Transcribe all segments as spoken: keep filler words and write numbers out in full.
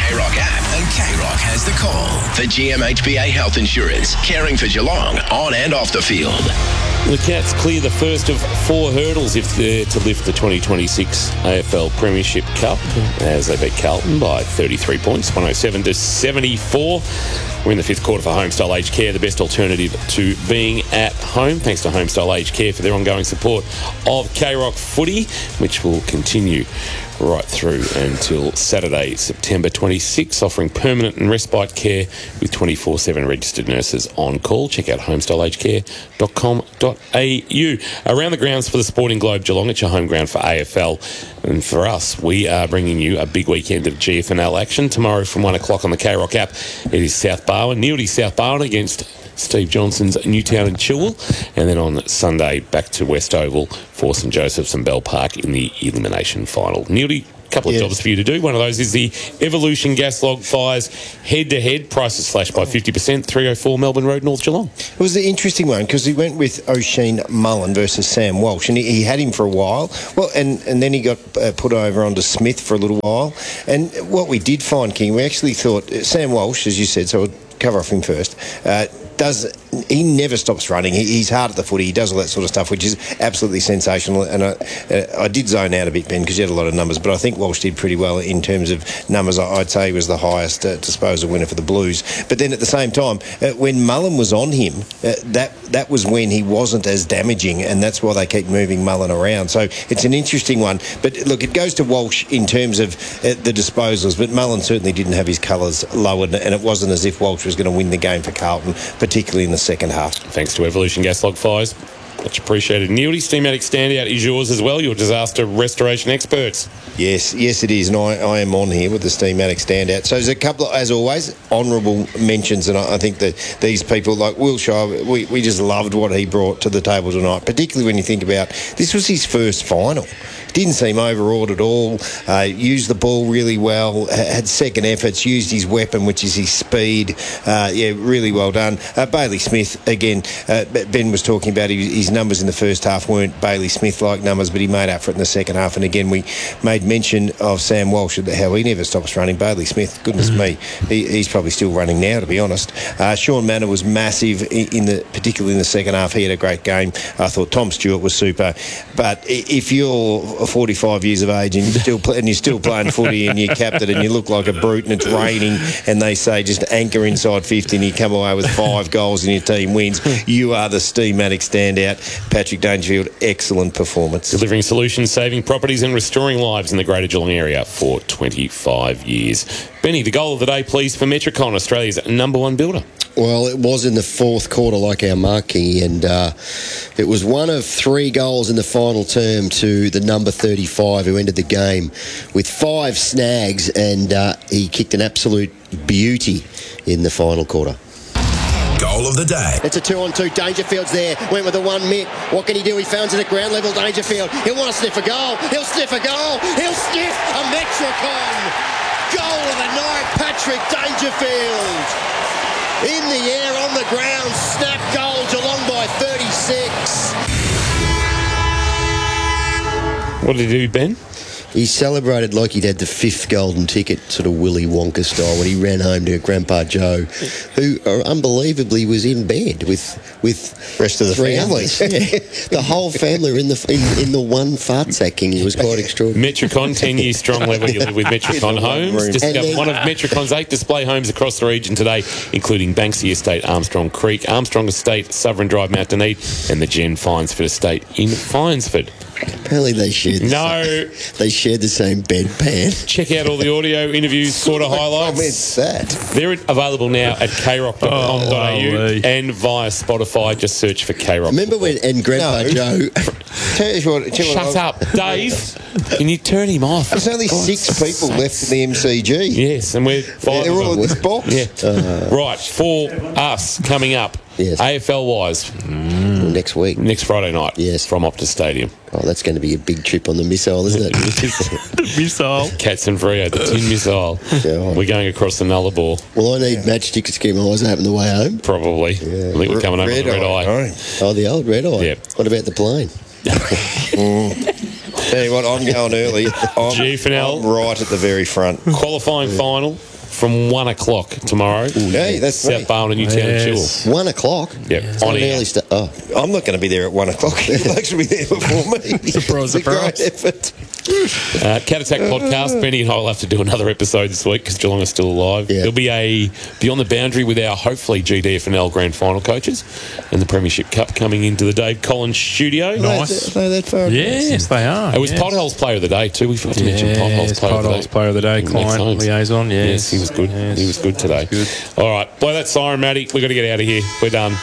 K Rock app, and K Rock has the call. For G M H B A Health Insurance, caring for Geelong on and off the field. The Cats clear the first of four hurdles if they're to lift the twenty twenty-six A F L Premiership Cup as they beat Carlton by thirty-three points, one oh seven to seventy-four. We're in the fifth quarter for Homestyle Aged Care, the best alternative to being at home. Thanks to Homestyle Aged Care for their ongoing support of K-Rock footy, which will continue right through until Saturday, September twenty-sixth, offering permanent and respite care with twenty-four seven registered nurses on call. Check out homestyle aged care dot com dot a u. Around the grounds for the Sporting Globe Geelong, it's your home ground for A F L. And for us, we are bringing you a big weekend of G F N L action. Tomorrow from one o'clock on the K-Rock app, it is South Barwon, Neildy South Barwon against Steve Johnson's Newtown and Chilwell. And then on Sunday, back to West Oval for St Joseph's and Bell Park in the elimination final. Neildy, a couple of yes. jobs for you to do. One of those is the Evolution Gas Log Fires head-to-head. Prices slashed by fifty percent, three oh four Melbourne Road, North Geelong. It was the interesting one because he went with O'Sheen Mullen versus Sam Walsh, and he, he had him for a while. Well, and, and then he got uh, put over onto Smith for a little while. And what we did find, King, we actually thought uh, Sam Walsh, as you said, so we'll cover off him first, uh, does he never stops running. He, he's hard at the footy. He does all that sort of stuff, which is absolutely sensational. And I, uh, I did zone out a bit, Ben, because you had a lot of numbers, but I think Walsh did pretty well in terms of numbers. I'd say he was the highest uh, disposal winner for the Blues. But then at the same time, uh, when Mullen was on him, uh, that that was when he wasn't as damaging, and that's why they keep moving Mullen around. So it's an interesting one. But look, it goes to Walsh in terms of uh, the disposals, but Mullen certainly didn't have his colours lowered, and it wasn't as if Walsh was going to win the game for Carlton, particularly in the second half. Thanks to Evolution Gas Log Fires. Much appreciated. Neildy, Steamatic Standout is yours as well, your disaster restoration experts. Yes, yes it is, and I, I am on here with the Steamatic Standout. So there's a couple, of, as always, honourable mentions, and I, I think that these people, like Wilshire, we, we just loved what he brought to the table tonight, particularly when you think about this was his first final. Didn't seem overawed at all, uh, used the ball really well, had second efforts, used his weapon, which is his speed. Uh, yeah, really well done. Uh, Bailey Smith, again, uh, Ben was talking about his, his numbers in the first half weren't Bailey Smith-like numbers, but he made up for it in the second half. And again, we made mention of Sam Walsh, how he never stops running. Bailey Smith, goodness me, he, he's probably still running now, to be honest. Uh, Sean Manor was massive, in, in the particularly in the second half. He had a great game. I thought Tom Stewart was super. But if you're forty-five years of age and you're still, play, and you're still playing footy and you're captain and you look like a brute and it's raining and they say just anchor inside fifty and you come away with five goals and your team wins, you are the Steamatic Standout. Patrick Dangerfield, excellent performance. Delivering solutions, saving properties and restoring lives in the Greater Geelong area for twenty-five years. Benny, the goal of the day, please, for Metricon, Australia's number one builder. Well, it was in the fourth quarter, like our marquee, and uh, it was one of three goals in the final term to the number thirty-five, who ended the game with five snags, and uh, he kicked an absolute beauty in the final quarter. Goal of the day. It's a two-on-two. Dangerfield's there. Went with a one mitt. What can he do? He founds it at ground level. Dangerfield. He'll want to sniff a goal. He'll sniff a goal. He'll sniff a Metricon. Goal of the night, Patrick Dangerfield. In the air, on the ground, snap goal, Geelong by thirty-six. What did he do, Ben? He celebrated like he'd had the fifth golden ticket, sort of Willy Wonka style, when he ran home to Grandpa Joe, who uh, unbelievably was in bed with with rest of the family. Yeah. The whole family were in the in, in the one fart sacking. It was quite extraordinary. Metricon, ten years strong level. You live with Metricon Homes. Discover one of Metricon's eight display homes across the region today, including Banksy Estate, Armstrong Creek, Armstrong Estate, Sovereign Drive, Mount Dunedin, and the Jen Finesford Estate in Finesford. Apparently they shared the no. same, they shared the same bedpan. Check out all the audio interviews, quarter highlights. What's that? They're available now at k rock dot com dot a u oh, and via Spotify. Just search for K-Rock. Remember when and Grandpa no. Joe... tell you what, tell Shut what, up, Dave. Can you turn him off? There's only God, six people left in the M C G. Yes, and we're five. They're all in this box. Yeah. Uh, right, for us coming up, yes. A F L-wise. Mm. Well, next week. Next Friday night. Yes. From Optus Stadium. Oh, that's going to be a big trip on the missile, isn't it? The missile. Cats and Freo, the tin missile. Yeah. We're going across the Nullarbor. Well, I need yeah. matchsticks to keep my eyes open the way home. Probably. Yeah. I think we're coming over red the red eye. eye. Oh, the old red eye. Yeah. What about the plane? mm. Tell you what, I'm going early. I'm, G F N L. I'm right at the very front. Qualifying yeah. final. from one o'clock tomorrow. Hey, that's South me. Barwon and Newtown Yes. and One o'clock. Shore. Yeah, It's on not an air. early sta- Oh, I'm not going to be there at one o'clock. You'll actually be there before me. Surprise, It's a great surprise. effort. Uh, Cat Attack podcast. Benny and I will have to do another episode this week because Geelong is still alive. Yeah. There'll be a Beyond the Boundary with our hopefully G D F N L Grand Final coaches and the Premiership Cup coming into the Dave Collins studio. Nice. Are they that far? Yes, they are. It was yes. Potholes Player of the Day too. We forgot to mention Yes, Potholes Player of the Potholes Day. Player of the Day, Max client Holmes. liaison, yes. Yes, he was good. Yes. He was good today. Good. All right, blow that siren, Matty. We've got to get out of here. We're done.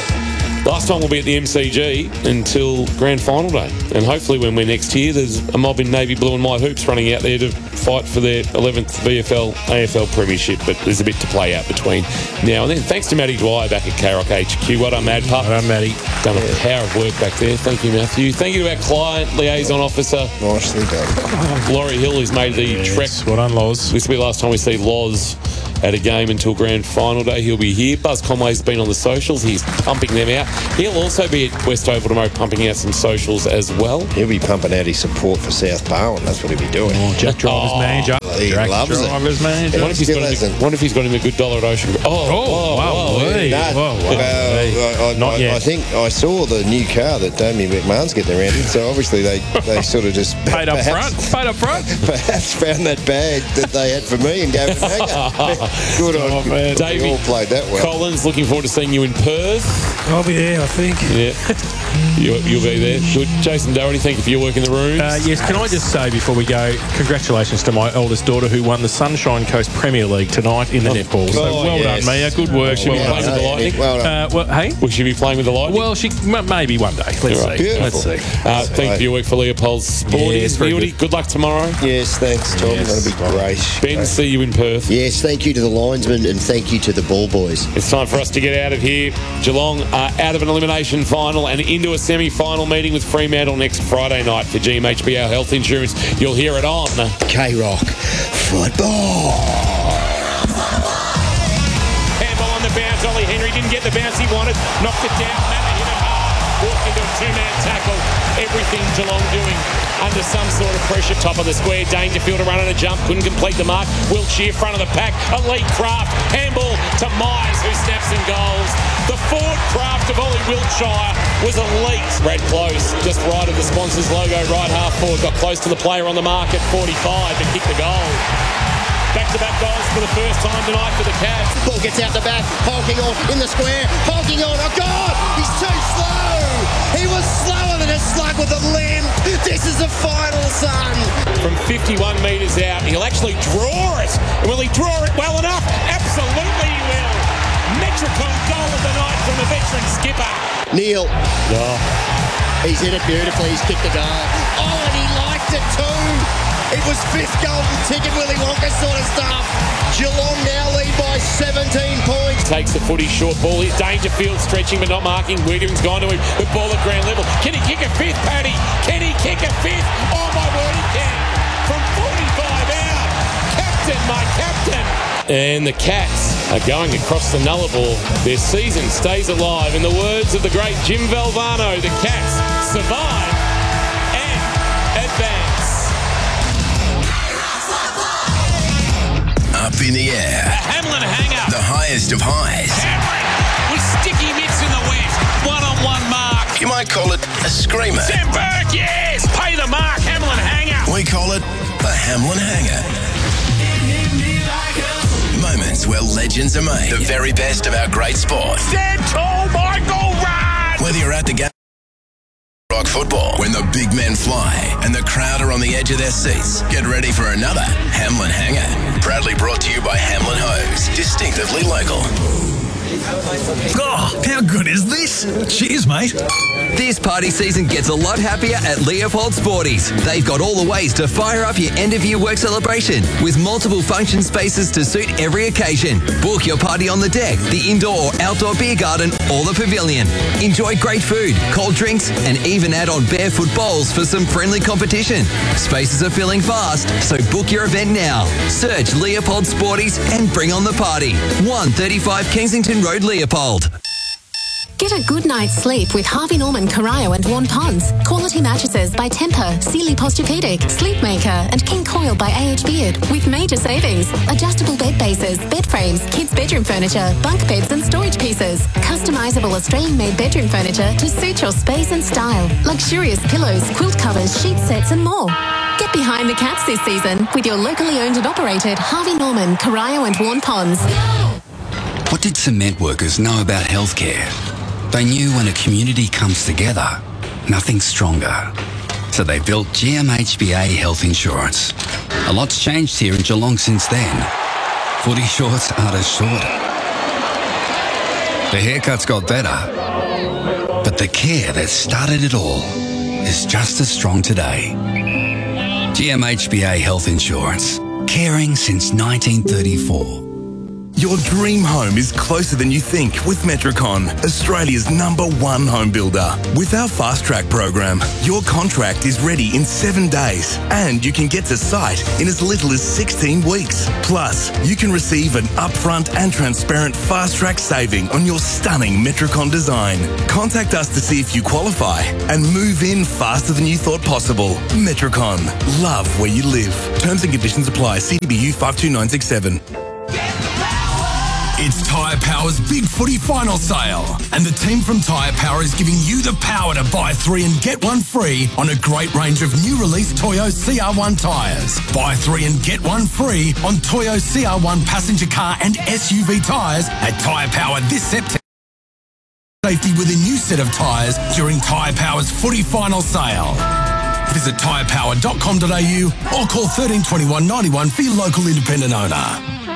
Last time we'll be at the M C G until Grand Final Day. And hopefully when we're next here, there's a mob in navy blue and white hoops running out there to fight for their eleventh V F L A F L Premiership. But there's a bit to play out between now and then. Thanks to Matty Dwyer back at K-Rock H Q. Well done, Mad Pup. Well done, Matty. Done a power of work back there. Thank you, Matthew. Thank you to our client liaison officer, Nicely done. Laurie Hill, who's made the Yes, trek. well done, Loz. This will be the last time we see Loz at a game until Grand Final Day. He'll be here. Buzz Conway's been on the socials. He's pumping them out. He'll also be at West Oval tomorrow pumping out some socials as well. He'll be pumping out his support for South Barwon. That's what he'll be doing. Jack Driver's Oh, manager. he Jack loves it. Driver's manager. Wonder if, he's Still got him, hasn't. wonder if he's got him a good dollar at Ocean. Oh, Oh, whoa, wow. whoa, Hey. No, Whoa, wow. well, Hey. I, I, Not I, yet. I think I saw the new car that Damien McMahon's getting around in, so obviously they, they sort of just Paid up perhaps, front. Paid up front. perhaps found that bag that they had for me and gave it back. Good on Oh, man. They Davey all played that well. Collins, looking forward to seeing you in Perth. I'll be there, I think. Yeah, you, you'll be there. Good. Jason Doherty, thank you for your work in the room. Uh, yes, can I just say before we go, congratulations to my eldest daughter who won the Sunshine Coast Premier League tonight in the netball. So oh, well yes. done, Mia. Good work. Should be Well playing done. with the Lightning. Well done. Uh, well, hey? Will she be playing with the Lightning? Well, she m- maybe one day. Let's All right. see. Beautiful. Let's see. uh, thank you for your work for Leopold's Sporting. Yes, very Beauty. good. Good luck tomorrow. Yes, thanks, Tom. Yes. That'll be great. Ben, see you in Perth. yes, thank you to the linesman and thank you to the ball boys. It's time for us to get out of here. Geelong are out of an elimination final and into a semi-final meeting with Fremantle next Friday night for G M H B A Health Insurance. You'll hear it on K-Rock Football. handball on the bounce. Ollie Henry didn't get the bounce he wanted. Knocked it down. Matter hit it hard. Walked into a two-man tackle. Everything Geelong doing under some sort of pressure. Top of the square. Dangerfield to run on a jump. Couldn't complete the mark. Wiltshire front of the pack. Elite Craft. Handball to Myers who snaps and goals. The Ford Craft of Ollie Wiltshire was elite. Brad Close just right of the sponsor's logo. Right half forward. Got close to the player on the mark at forty-five and kicked the goal. Back-to-back goals for the first time tonight for the Cats. Ball gets out the back. Hulking on in the square. Hulking on. Oh, God! He's too slow. He was slower than a slug with a limp. This is the final, son. From fifty-one metres out, he'll actually draw it. And will he draw it well enough? Absolutely he will. Metricon goal of the night from the veteran skipper. Neil. He's hit it beautifully. He's kicked the goal. Oh, and he liked it too. It was fifth golden ticket, Willy Wonka sort of stuff. Geelong now lead by seventeen points. Takes the footy short ball. Here's Dangerfield stretching but not marking. Wiggins gone to him. The ball at ground level. Can he kick a fifth, Paddy? Can he kick a fifth? Oh my word, he can. From forty-five out. Captain, my captain. And the Cats are going across the Nullarbor. Their season stays alive. In the words of the great Jim Valvano, the Cats survive and advance. Up in the air, Hamlin hanger. the highest of highs. Cameron with sticky mitts in the wet. One-on-one mark. You might call it a screamer. Sam Burke, yes. Pay the mark. Hamlin hanger. We call it the Hamlin Hanger. Moments where legends are made. The very best of our great sport. Stand tall, Michael, run. Whether you're at the game, rock football, when the big men fly and the crowd are on the edge of their seats, get ready for another Hamlin Hanger. Proudly brought to you by Hamlin Hose. Distinctively local. Oh, how good is this? Cheers, mate. This party season gets a lot happier at Leopold Sporties. They've got all the ways to fire up your end-of-year work celebration with multiple function spaces to suit every occasion. Book your party on the deck, the indoor or outdoor beer garden, or the pavilion. Enjoy great food, cold drinks, and even add on barefoot bowls for some friendly competition. Spaces are filling fast, so book your event now. Search Leopold Sporties and bring on the party. one thirty-five Kensington Road, Leopold. Get a good night's sleep with Harvey Norman, Corio and Warren Ponds. Quality mattresses by Tempur, Sealy Posturepedic, Sleepmaker and King Coil by A H Beard with major savings. Adjustable bed bases, bed frames, kids' bedroom furniture, bunk beds and storage pieces. Customisable Australian-made bedroom furniture to suit your space and style. Luxurious pillows, quilt covers, sheet sets and more. Get behind the cats this season with your locally owned and operated Harvey Norman, Corio and Warren Ponds. What did cement workers know about healthcare? They knew when a community comes together, nothing's stronger. So they built G M H B A Health Insurance. A lot's changed here in Geelong since then. Footy shorts aren't as short. The haircuts got better. But the care that started it all is just as strong today. G M H B A Health Insurance. Caring since nineteen thirty-four. Your dream home is closer than you think with Metricon, Australia's number one home builder. With our Fast Track program, your contract is ready in seven days and you can get to site in as little as sixteen weeks. Plus, you can receive an upfront and transparent Fast Track saving on your stunning Metricon design. Contact us to see if you qualify and move in faster than you thought possible. Metricon. Love where you live. Terms and conditions apply. C B U five two nine six seven. It's Tyre Power's Big Footy Final Sale. And the team from Tyre Power is giving you the power to buy three and get one free on a great range of new release Toyo C R one tyres. Buy three and get one free on Toyo C R one passenger car and S U V tyres at Tyre Power this September. Safety with a new set of tyres during Tyre Power's Footy Final Sale. Visit tyre power dot com dot a u or call thirteen twenty-one ninety-one for your local independent owner.